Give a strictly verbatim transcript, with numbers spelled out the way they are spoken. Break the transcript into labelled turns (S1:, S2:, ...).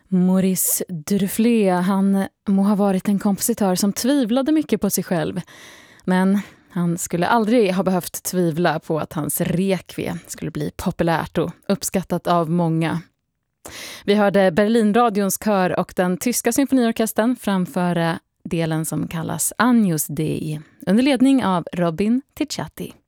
S1: Maurice Duruflé, han må ha varit en kompositör som tvivlade mycket på sig själv. Men han skulle aldrig ha behövt tvivla på att hans Requiem skulle bli populärt och uppskattat av många. Vi hörde Berlinradions kör och den tyska symfoniorkestern framföra delen som kallas Agnus Dei under ledning av Robin Ticciati.